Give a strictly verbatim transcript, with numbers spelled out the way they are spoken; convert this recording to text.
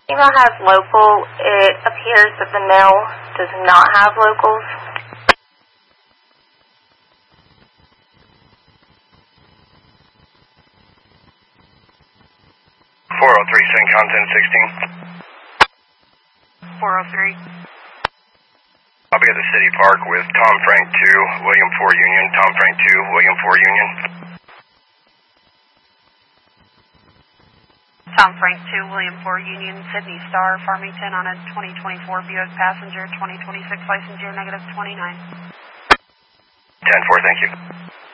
Email has local. It appears that the mail does not have locals. four oh three, Syncom ten sixteen. four oh three. I'll be at the City Park with Tom Frank two, William four Union, Tom Frank two, William four Union. Tom Frank two, William four Union, Sydney Star, Farmington on a twenty twenty-four Buick Passenger, twenty twenty-six license year negative twenty-nine. ten four, thank you.